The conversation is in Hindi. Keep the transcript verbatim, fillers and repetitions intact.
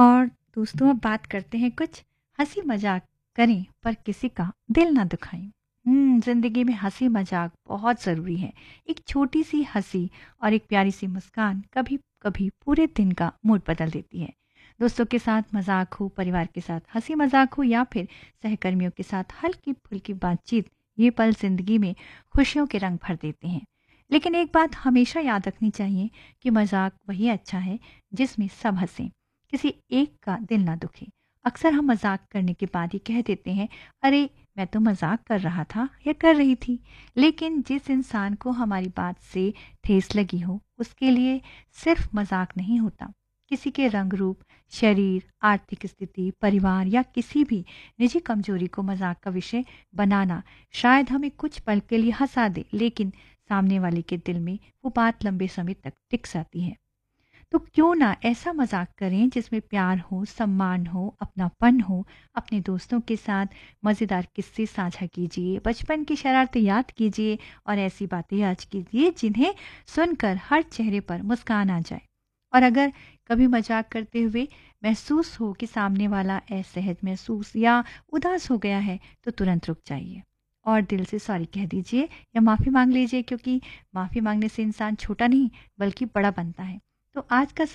और दोस्तों अब बात करते हैं कुछ हंसी मजाक करें पर किसी का दिल ना दुखाएं। हम्म जिंदगी में हंसी मजाक बहुत ज़रूरी है। एक छोटी सी हंसी और एक प्यारी सी मुस्कान कभी कभी पूरे दिन का मूड बदल देती है। दोस्तों के साथ मजाक हो, परिवार के साथ हंसी मजाक हो या फिर सहकर्मियों के साथ हल्की फुल्की बातचीत, ये पल जिंदगी में खुशियों के रंग भर देते हैं। लेकिन एक बात हमेशा याद रखनी चाहिए कि मजाक वही अच्छा है जिसमें सब हंसें, किसी एक का दिल ना दुखे। अक्सर हम मजाक करने के बाद ही कह देते हैं, अरे मैं तो मजाक कर रहा था या कर रही थी। लेकिन जिस इंसान को हमारी बात से ठेस लगी हो उसके लिए सिर्फ मजाक नहीं होता। किसी के रंग रूप, शरीर, आर्थिक स्थिति, परिवार या किसी भी निजी कमजोरी को मजाक का विषय बनाना शायद हमें कुछ पल के लिए हंसा दे, लेकिन सामने वाले के दिल में वो बात लंबे समय तक टिक जाती है। तो क्यों ना ऐसा मजाक करें जिसमें प्यार हो, सम्मान हो, अपनापन हो। अपने दोस्तों के साथ मज़ेदार किस्से साझा कीजिए, बचपन की शरारतें याद कीजिए और ऐसी बातें याद कीजिए जिन्हें सुनकर हर चेहरे पर मुस्कान आ जाए। और अगर कभी मजाक करते हुए महसूस हो कि सामने वाला असहज महसूस या उदास हो गया है तो तुरंत रुक जाइए और दिल से सॉरी कह दीजिए या माफ़ी मांग लीजिए, क्योंकि माफ़ी मांगने से इंसान छोटा नहीं बल्कि बड़ा बनता है। तो आज का